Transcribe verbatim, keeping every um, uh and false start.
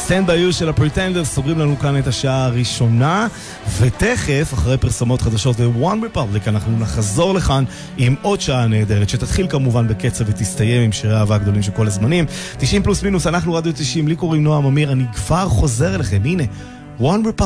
Stand By You של הפריטנדרס סוגרים לנו כאן את השעה הראשונה, ותכף אחרי פרסומות חדשות ו-One Republic אנחנו נחזור לכאן עם עוד שעה נהדרת שתתחיל כמובן בקצב ותסתיים עם שירי אהבה הגדולים של כל הזמנים. תשעים פלוס מינוס, אנחנו רדיו תשעים, לי קוראים נועם אמיר, אני כבר חוזר אליכם, הנה One Republic.